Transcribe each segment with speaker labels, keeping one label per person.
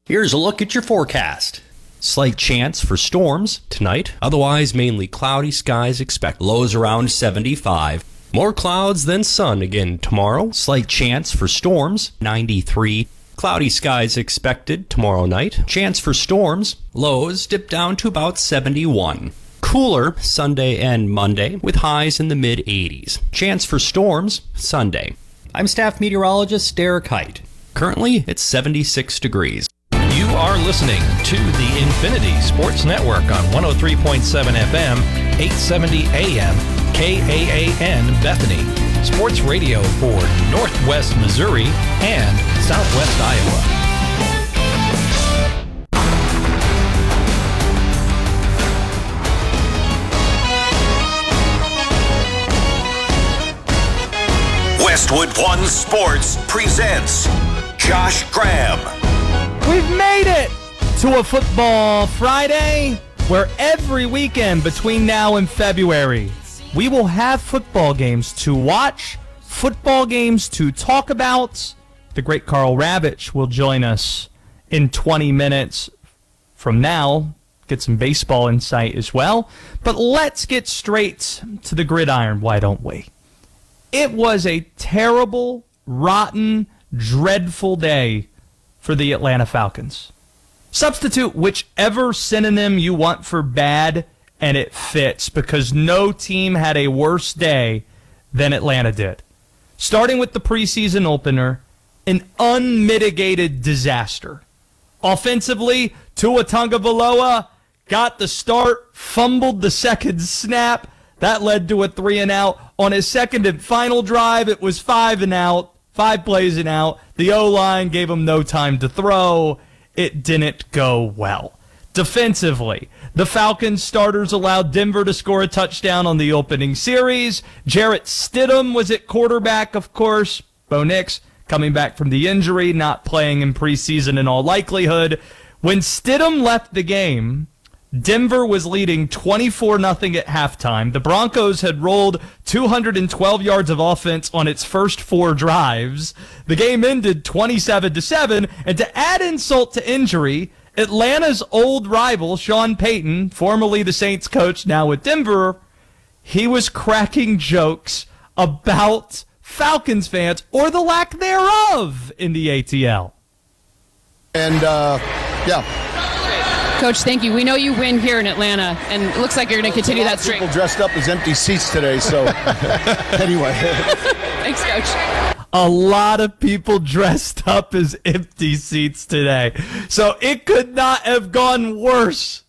Speaker 1: Here's a look at your forecast. Slight chance for storms tonight. Otherwise, mainly cloudy skies expect. Lows around 75. More clouds than sun again tomorrow. Slight chance for storms, 93. Cloudy skies expected tomorrow night. Chance for storms. Lows dip down to about 71. Cooler Sunday and Monday with highs in the mid-80s. Chance for storms Sunday. I'm staff meteorologist Derek Height. Currently, it's 76 degrees.
Speaker 2: You are listening to the Infinity Sports Network on 103.7 FM, 870 AM, KAAN Bethany. Sports radio for Northwest Missouri and Southwest Iowa.
Speaker 3: Westwood One Sports presents Josh Graham.
Speaker 4: We've made it to a football Friday where every weekend between now and February, we will have football games to watch, football games to talk about. The great Carl Ravitch will join us in 20 minutes from now. Get some baseball insight as well. But let's get straight to the gridiron, why don't we? It was a terrible, rotten, dreadful day for the Atlanta Falcons. Substitute whichever synonym you want for bad, and it fits, because no team had a worse day than Atlanta did. Starting with the preseason opener, an unmitigated disaster. Offensively, Tua Tagovailoa got the start, fumbled the second snap. That led to a 3-and-out. On his second and final drive, it was 5-and-out. 5 plays and out. The O-line gave him no time to throw. It didn't go well. Defensively, the Falcons starters allowed Denver to score a touchdown on the opening series. Jarrett Stidham was at quarterback, of course. Bo Nix coming back from the injury, not playing in preseason in all likelihood. When Stidham left the game, Denver was leading 24-0 at halftime. The Broncos had rolled 212 yards of offense on its first 4 drives. The game ended 27-7, and to add insult to injury, Atlanta's old rival, Sean Payton, formerly the Saints coach, now with Denver, he was cracking jokes about Falcons fans, or the lack thereof, in the ATL.
Speaker 5: And, yeah.
Speaker 6: Coach, thank you. We know you win here in Atlanta, and it looks like you're going to continue that streak.
Speaker 5: People dressed up as empty seats today, so anyway.
Speaker 6: Thanks, Coach.
Speaker 4: A lot of people dressed up as empty seats today. So it could not have gone worse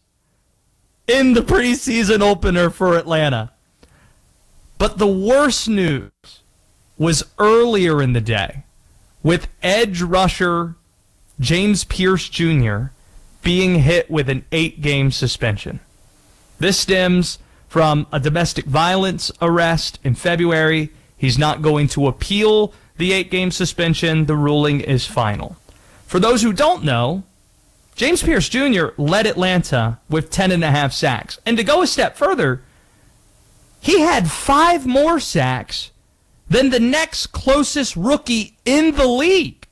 Speaker 4: in the preseason opener for Atlanta. But the worst news was earlier in the day with edge rusher James Pierce Jr. being hit with an 8-game suspension. This stems from a domestic violence arrest in February. He's not going to appeal the 8-game suspension. The ruling is final. For those who don't know, James Pierce Jr. led Atlanta with 10.5 sacks. And to go a step further, he had 5 more sacks than the next closest rookie in the league.